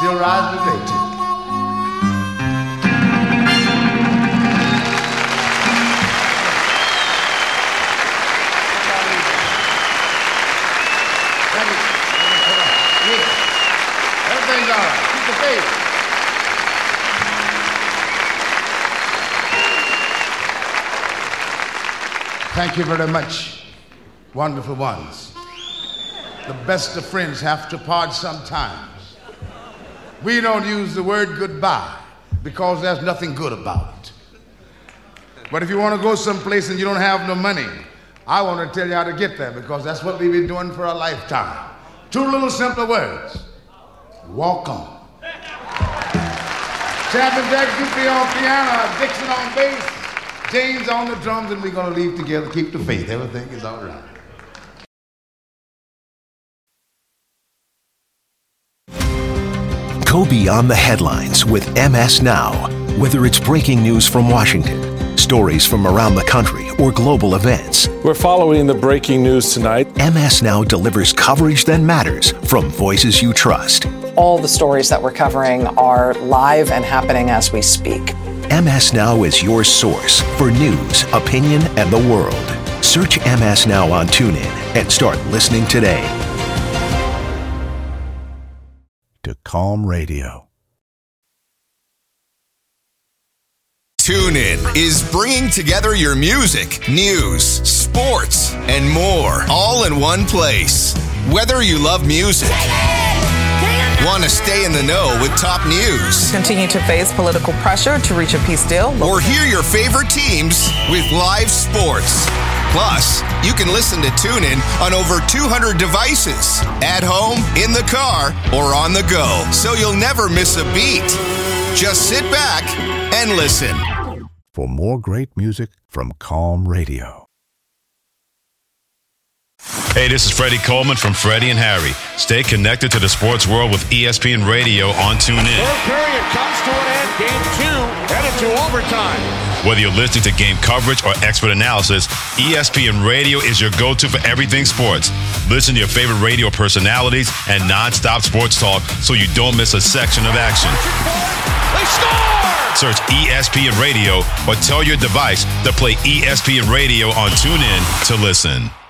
Still rise today, too. Everything's all right. Keep the faith. Thank you very much, wonderful ones. The best of friends have to part sometimes. We don't use the word goodbye because there's nothing good about it. But if you want to go someplace and you don't have no money, I want to tell you how to get there because that's what we've been doing for a lifetime. Two little simple words. Walk on. Chapman Jack Dupree on piano, Dixon on bass, James on the drums, and we're going to leave together. Keep the faith. Everything is all right. Go beyond the headlines with MS Now. Whether it's breaking news from Washington, stories from around the country, or global events. We're following the breaking news tonight. MS Now delivers coverage that matters from voices you trust. All the stories that we're covering are live and happening as we speak. MS Now is your source for news, opinion, and the world. Search MS Now on TuneIn and start listening today. To Calm Radio. TuneIn is bringing together your music, news, sports, and more, all in one place. Whether you love music, want to stay in the know with top news, Continue to face political pressure to reach a peace deal, or hear your favorite teams with live sports. Plus, you can listen to TuneIn on over 200 devices, at home, in the car, or on the go, so you'll never miss a beat. Just sit back and listen. For more great music from Calm Radio. Hey, this is Freddie Coleman from Freddie and Harry. Stay connected to the sports world with ESPN Radio on TuneIn. Third period comes to an end. Game 2 headed to overtime. Whether you're listening to game coverage or expert analysis, ESPN Radio is your go-to for everything sports. Listen to your favorite radio personalities and non-stop sports talk so you don't miss a section of action. They score! Search ESPN Radio or tell your device to play ESPN Radio on TuneIn to listen.